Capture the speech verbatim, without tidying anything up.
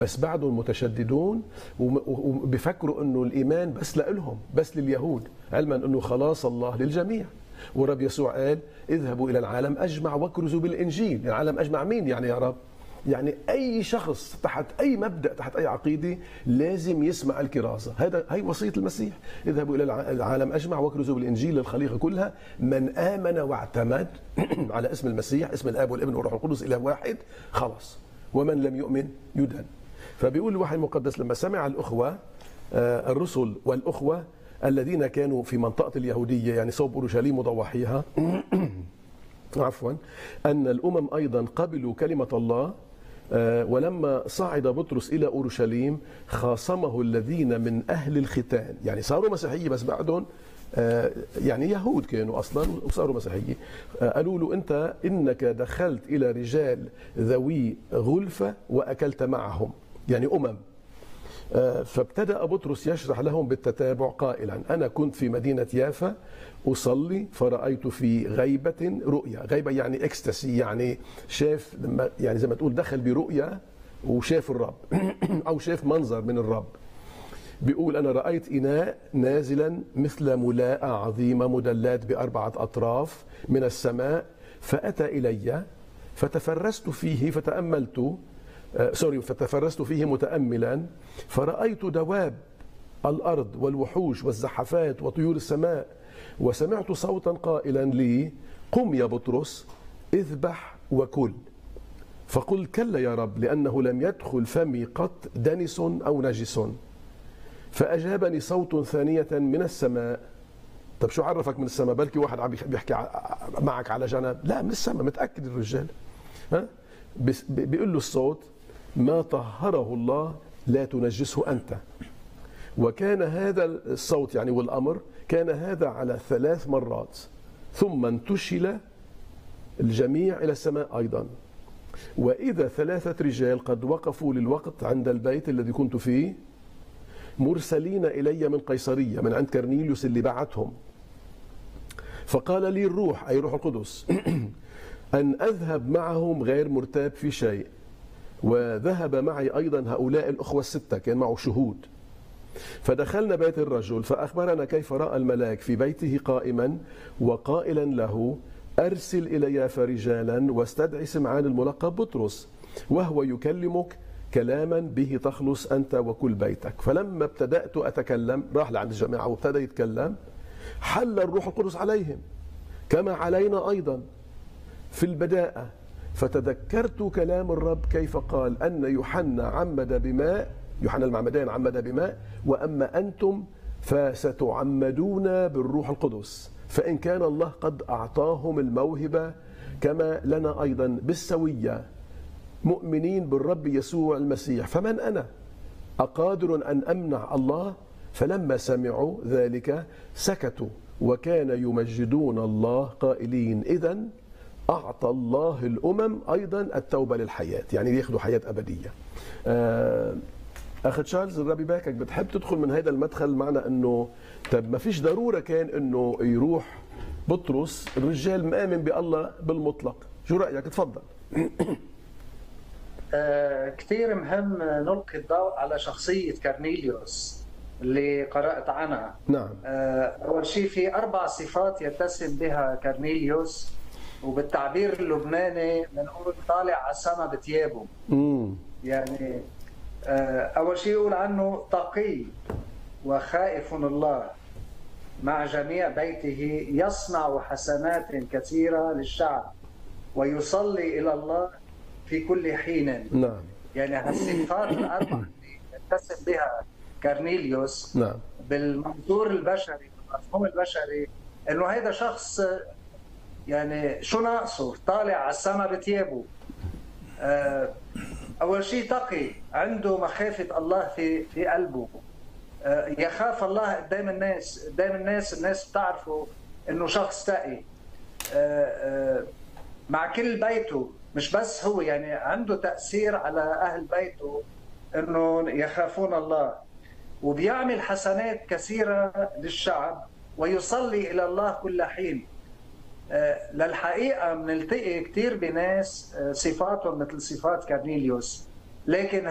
بس بعضهم متشددون وبيفكروا انه الايمان بس لهم، بس لليهود، علما انه خلاص الله للجميع. والرب يسوع قال اذهبوا الى العالم اجمع واكرزوا بالانجيل. العالم اجمع مين يعني يا رب؟ يعني اي شخص تحت اي مبدا، تحت اي عقيده لازم يسمع الكرازه. هذا هي وصيه المسيح، اذهبوا الى العالم اجمع واكرزوا بالانجيل للخليقه كلها، من امن واعتمد على اسم المسيح، اسم الاب والابن والروح القدس اله واحد، خلاص. ومن لم يؤمن يدن. فبيقول الوحي المقدس لما سمع الأخوة الرسل والأخوة الذين كانوا في منطقة اليهودية، يعني صوب أورشليم وضواحيها عفوا، أن الأمم أيضا قبلوا كلمة الله، ولما صعد بطرس إلى أورشليم خاصمه الذين من أهل الختان، يعني صاروا مسيحية بس بعدهم يعني يهود كانوا أصلا وصاروا مسيحية، قالوا له أنت إنك دخلت إلى رجال ذوي غلفة وأكلت معهم، يعني أمم. فابتدأ بطرس يشرح لهم بالتتابع قائلا أنا كنت في مدينة يافا أصلي فرأيت في غيبة رؤيا. غيبة يعني اكستسي، يعني شاف، يعني زي ما تقول دخل برؤيا وشاف الرب أو شاف منظر من الرب. بيقول أنا رأيت إناء نازلا مثل ملاءة عظيمة مدلات بأربعة أطراف من السماء، فأتى إلي فتفرست فيه فتأملت آه سوري فتفرست فيه متأملا، فرأيت دواب الأرض والوحوش والزحفات وطيور السماء، وسمعت صوتا قائلا لي قم يا بطرس اذبح وكل. فقلت كلا يا رب، لأنه لم يدخل فمي قط دنس أو نجس. فأجابني صوت ثانية من السماء. طب شو عرفك من السماء؟ بلكي واحد عم بيحكي معك على جنب. لا، من السماء، متأكد الرجال. ها؟ بيقول له الصوت ما طهره الله لا تنجسه أنت. وكان هذا الصوت يعني والأمر كان هذا على ثلاث مرات، ثم انتشل الجميع إلى السماء أيضا. وإذا ثلاثة رجال قد وقفوا للوقت عند البيت الذي كنت فيه، مرسلين إلي من قيصرية من عند كرنيليوس اللي بعتهم. فقال لي الروح، أي روح القدس، أن أذهب معهم غير مرتاب في شيء. وذهب معي أيضا هؤلاء الأخوة الستة، كان معه شهود. فدخلنا بيت الرجل فأخبرنا كيف رأى الملاك في بيته قائما وقائلا له أرسل إلي يافا رجالا واستدعي سمعان الملقب بطرس، وهو يكلمك كلاما به تخلص أنت وكل بيتك. فلما ابتدأت أتكلم، راح لعند الجماعة وابتدى يتكلم، حل الروح القدس عليهم كما علينا أيضا في البداءة. فتذكرت كلام الرب كيف قال أن يوحنا عمد بماء، يوحنا المعمدان عمد بماء، وأما أنتم فستعمدون بالروح القدس. فإن كان الله قد أعطاهم الموهبة كما لنا أيضا بالسوية مؤمنين بالرب يسوع المسيح، فمن أنا أقادر أن أمنع الله؟ فلما سمعوا ذلك سكتوا وكان يمجدون الله قائلين إذن أعطى الله الأمم أيضا التوبة للحياة، يعني ياخذوا حياة أبدية. أخ تشارلز الرب يباركك، بتحب تدخل من هذا المدخل معنا أنه طب ما فيش ضرورة كان أنه يروح بطرس الرجال مآمن بالله بالمطلق، شو رأيك؟ تفضل. آه كثير مهم نلقي الضوء على شخصية كرنيليوس اللي قرأت عنها. نعم. آه أول شيء في أربع صفات يتسم بها كرنيليوس، وبالتعبير اللبناني بنقول طالع على السما بثيابه. يعني آه أول شيء يقول عنه تقي وخائف الله مع جميع بيته، يصنع حسنات كثيرة للشعب ويصلي إلى الله في كل حين. نعم. يعني هالصفات الأربعة اللي يتسم بها كرنيليوس، نعم، بالمنظور البشري بالمفهوم البشري إنه هذا شخص يعني شو ناقصه؟ طالع على السما بثيابه. أول شيء تقي، عنده مخافة الله في في قلبه، يخاف الله قدام الناس، قدام الناس الناس بتعرفه إنه شخص تقي. مع كل بيته، مش بس هو، يعني عنده تأثير على أهل بيته إنه يخافون الله، وبيعمل حسنات كثيرة للشعب ويصلي إلى الله كل حين. للحقيقة بنلتقي كثير بناس صفاتهم مثل صفات كرنيليوس، لكن